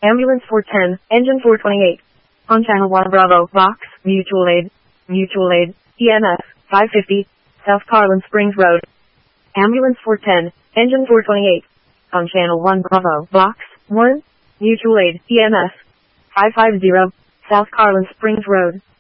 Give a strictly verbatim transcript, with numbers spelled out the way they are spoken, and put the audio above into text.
Ambulance four ten, engine four twenty-eight. On channel one Bravo, Vox, Mutual Aid, Mutual Aid, E M S, five fifty, South Carlin Springs Road. Ambulance four ten, engine four twenty-eight. On channel one Bravo, Vox, one, Mutual Aid, E M S, five fifty, South Carlin Springs Road.